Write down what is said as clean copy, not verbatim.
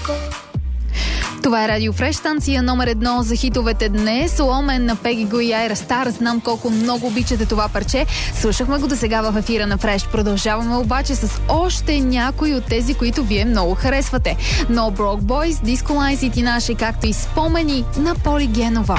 Това е Радио Фреш, станция номер 1 за хитовете днес. Ломен на Пеги Го и Айра Стар. Знам колко много обичате това парче. Слушахме го досега в ефира на Фреш. Продължаваме обаче с още някои от тези, които вие много харесвате. No Broke Boys, Disco Lines и Тинаше, както и спомени на Поли Генова.